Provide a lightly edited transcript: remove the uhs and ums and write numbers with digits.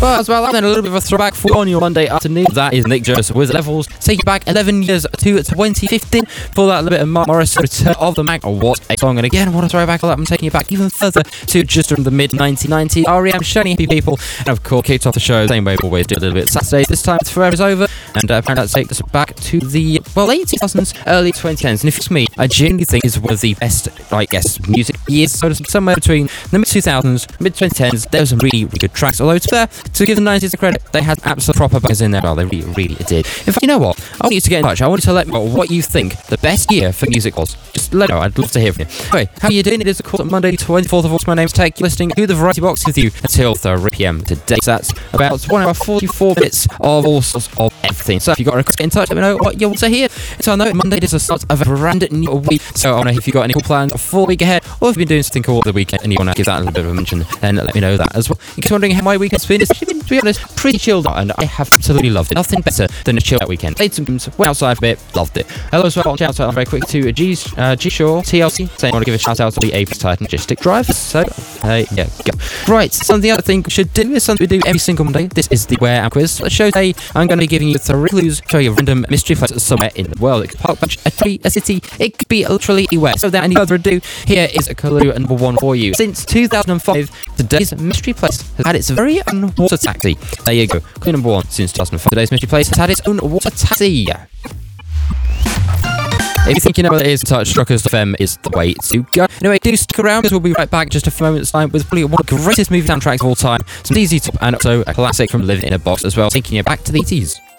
But as well, then a little bit of a throwback for on your Monday afternoon. That is Nick Jonas with Levels. Take you back 11 years to 2015 for that little bit of Mark Morris Return of the Mac. What a song. And again, what a throwback. I'm taking you back even further to just around the mid-1990s. R.E.M. Shiny Happy People. And of course, kicked off the show the same way we always do a little bit Saturday. This time, it's Forever's Over. And apparently that takes us back to the, late 2000s, early 2010s. And if it's me, I genuinely think it's one of the best, music years. So somewhere between the mid-2000s, mid-2010s, there were some really, really good tracks. Although, to give the 90s a credit, they had absolute proper bangers in there. Well, they really, really did. In fact, you know what? I want you to get in touch. I want you to let me know what you think the best year for music was. Just let me know. I'd love to hear from you. Anyway, how are you doing? It is, of course, Monday, 24th of August. My name's Tech. You're listening to the Variety Box with you until 3 p.m. today. So that's about 1 hour 44 minutes of all sorts of everything. So if you've got a request, get in touch. Let me know what you want to hear. So I know Monday is the start of a brand new week. So I want to know if you've got any cool plans for the week ahead, or if you've been doing something cool the weekend and you want to give that a little bit of a mention, then let me know that as well. In case you're wondering how my weekend's been, it's been, to be honest, pretty chilled out, and I have absolutely loved it. Nothing better than a chilled out weekend. Played some games, went outside for a bit, loved it. Hello as well, shout out very quick to G-Shore TLC, saying I want to give a shout out to the Apex Titan Logistic Drive. So, yeah, go. Right, something else I think we should do is something we do every single Monday. This is the Where Am quiz. The show today, I'm going to be giving you 3 clues, show you a random mystery place somewhere in the world. It could be a park bench, a tree, a city, it could be literally anywhere. So without any further ado, here is a clue number 1 for you. Since 2005, today's mystery place has had its very own water taxi. There you go. Clue number 1. Since 2005, today's mystery place has had its own water taxi. If you think you know what it is, touch Truckers.fm is the way to go. Anyway, do stick around because we'll be right back just a few moments' time with probably one of the greatest movie soundtracks of all time, some easy top and also a classic from Living in a Box as well, taking you back to the 80s.